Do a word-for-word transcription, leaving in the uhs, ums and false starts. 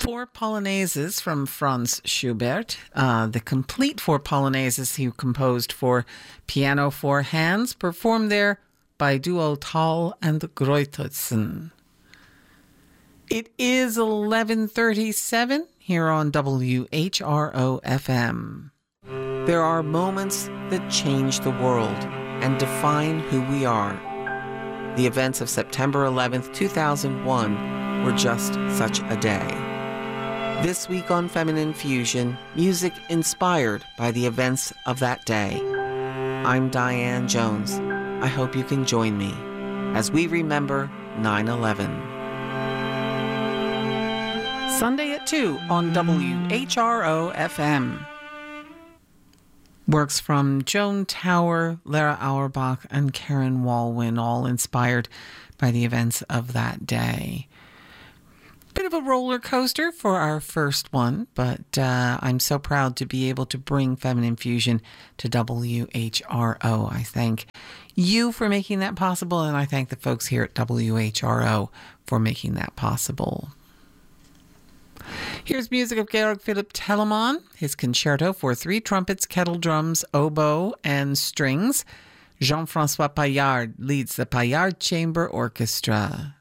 Four Polonaises from Franz Schubert, uh, the complete four Polonaises he composed for piano four hands, performed there by Duo Tal and Greutertsen. It is eleven thirty-seven here on W H R O F M. There are moments that change the world and define who we are. The events of September eleventh, two thousand one were just such a day. This week on Feminine Fusion, music inspired by the events of that day. I'm Diane Jones. I hope you can join me as we remember nine eleven. Sunday at two on W H R O F M. Works from Joan Tower, Lara Auerbach, and Karen Walwyn, all inspired by the events of that day. Bit of a roller coaster for our first one, but uh, I'm so proud to be able to bring Feminine Fusion to W H R O. I thank you for making that possible, and I thank the folks here at W H R O for making that possible. Here's music of Georg Philipp Telemann, his concerto for three trumpets, kettle drums, oboe, and strings. Jean-François Paillard leads the Paillard Chamber Orchestra.